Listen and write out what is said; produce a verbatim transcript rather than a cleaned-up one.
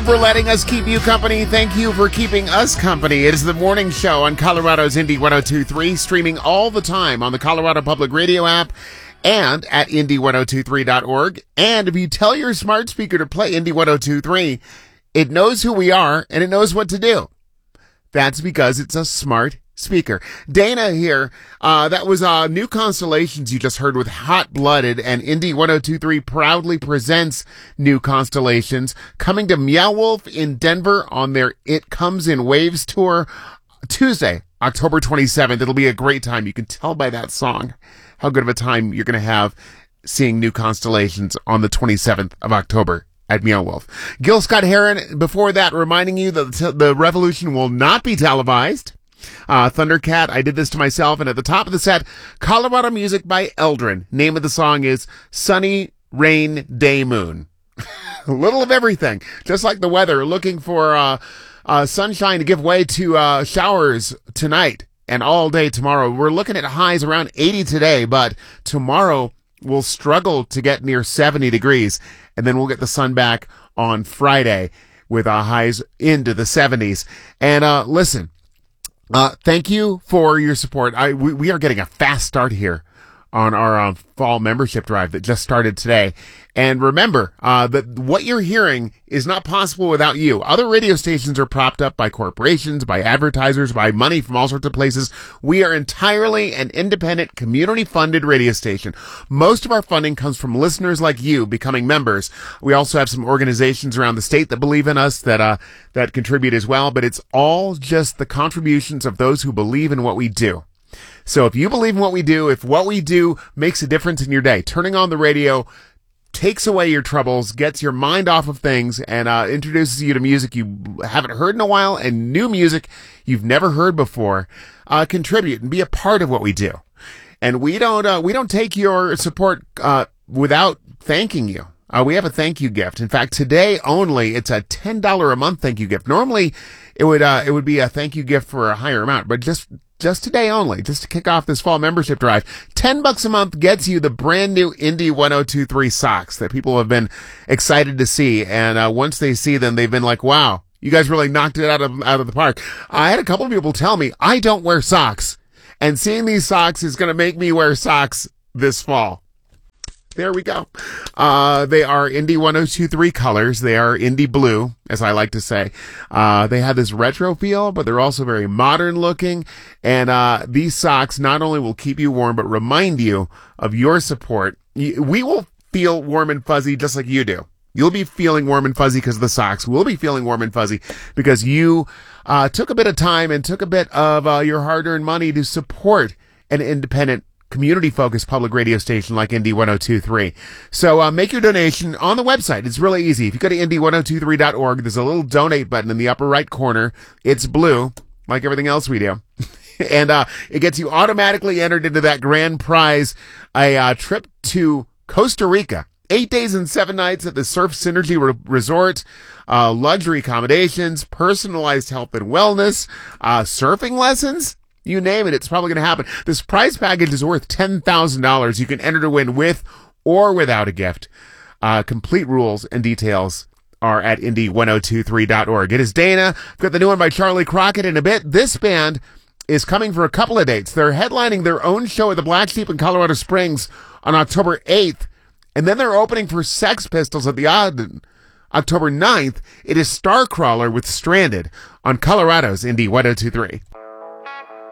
for letting us keep you company. Thank you for keeping us company. It is the morning show on Colorado's Indie one oh two point three, streaming all the time on the Colorado Public Radio app and at indie one oh two three dot org. And if you tell your smart speaker to play Indie one oh two point three, it knows who we are and it knows what to do. That's because it's a smart speaker. Dana here. Uh, that was uh, New Constellations you just heard with Hot Blooded, and Indie one oh two point three proudly presents New Constellations, coming to Meow Wolf in Denver on their It Comes in Waves tour Tuesday, October twenty-seventh. It'll be a great time. You can tell by that song how good of a time you're going to have seeing New Constellations on the twenty-seventh of October at Meow Wolf. Gil Scott Heron, before that, reminding you that the, the revolution will not be televised. Uh, Thundercat, I did this to myself. And at the top of the set, Colorado music by Eldrin. Name of the song is Sunny Rain Day Moon. A little of everything. Just like the weather, looking for uh, uh, sunshine to give way to uh, showers tonight and all day tomorrow. We're looking at highs around eighty today, but tomorrow we'll struggle to get near seventy degrees. And then we'll get the sun back on Friday with uh, highs into the seventies. And uh, listen, Uh, thank you for your support. I, we, we are getting a fast start here on our uh, fall membership drive that just started today. And remember, uh, that what you're hearing is not possible without you. Other radio stations are propped up by corporations, by advertisers, by money from all sorts of places. We are entirely an independent, community-funded radio station. Most of our funding comes from listeners like you becoming members. We also have some organizations around the state that believe in us that, uh, that contribute as well, but it's all just the contributions of those who believe in what we do. So if you believe in what we do, if what we do makes a difference in your day, turning on the radio takes away your troubles, gets your mind off of things, and uh, introduces you to music you haven't heard in a while and new music you've never heard before, uh, contribute and be a part of what we do. And we don't uh, we don't take your support uh, without thanking you. Uh, we have a thank you gift. In fact, today only, it's a ten dollars a month thank you gift. Normally, it would uh, it would be a thank you gift for a higher amount, but just Just today only, just to kick off this fall membership drive. Ten bucks a month gets you the brand new Indie one oh two point three socks that people have been excited to see. And uh, once they see them, they've been like, wow, you guys really knocked it out of out of the park. I had a couple of people tell me, I don't wear socks. And seeing these socks is going to make me wear socks this fall. There we go. Uh, they are Indie one oh two point three colors. They are Indie blue, as I like to say. Uh, they have this retro feel, but they're also very modern looking. And, uh, these socks not only will keep you warm, but remind you of your support. We will feel warm and fuzzy just like you do. You'll be feeling warm and fuzzy because of the socks. We'll be feeling warm and fuzzy because you, uh, took a bit of time and took a bit of, uh, your hard-earned money to support an independent, community-focused public radio station like Indie one oh two point three. So uh, make your donation on the website. It's really easy. If you go to indie one oh two three dot org, there's a little donate button in the upper right corner. It's blue, like everything else we do. and uh, it gets you automatically entered into that grand prize, a uh, trip to Costa Rica. Eight days and seven nights at the Surf Synergy Re- Resort, uh, luxury accommodations, personalized health and wellness, uh, surfing lessons. You name it, it's probably going to happen. This prize package is worth ten thousand dollars. You can enter to win with or without a gift. Uh, complete rules and details are at indie one oh two three dot org. It is Dana. I've got the new one by Charlie Crockett in a bit. This band is coming for a couple of dates. They're headlining their own show at the Black Sheep in Colorado Springs on October eighth. And then they're opening for Sex Pistols at the Ogden. October ninth, it is Starcrawler with Stranded on Colorado's Indie one oh two three.